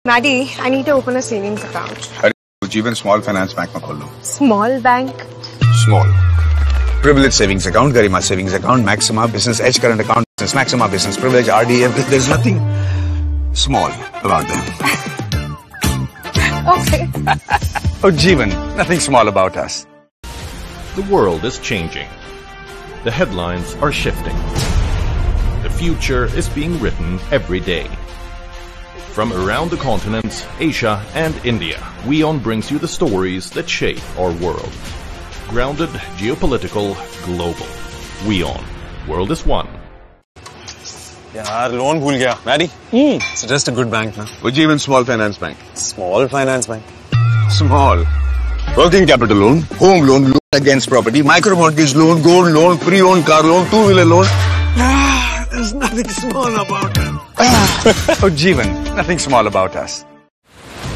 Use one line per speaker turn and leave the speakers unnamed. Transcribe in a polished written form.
Maddie, I need to open a savings account.
Jeevan Small Finance Bank में खोल लो.
Small bank?
Small. Privilege savings account, Garima savings account, Maxima Business Edge current account, Business Maxima Business Privilege, RD, everything. There's nothing small about them.
Okay.
Oh, Jeevan, nothing small about us.
The world is changing. The headlines are shifting. The future is being written every day. From around the continents, Asia and India, WION brings you the stories that shape our world. Grounded, geopolitical, global. WION. World is one.
यार loan भूल गया. Maddie? It's just a good bank ना.
Oh, Jeevan Small Finance Bank.
Small finance bank.
Small. Working capital loan, home loan against property, micro mortgage loan, gold loan, pre-owned car loan, two-wheeler loan. There's nothing small about it. Oh, Jeevan, nothing small about us.